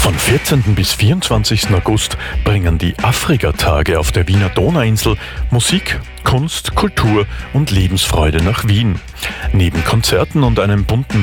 Von 14. bis 24. August bringen die Afrika-Tage auf der Wiener Donauinsel Musik, Kunst, Kultur und Lebensfreude nach Wien. Neben Konzerten und einem bunten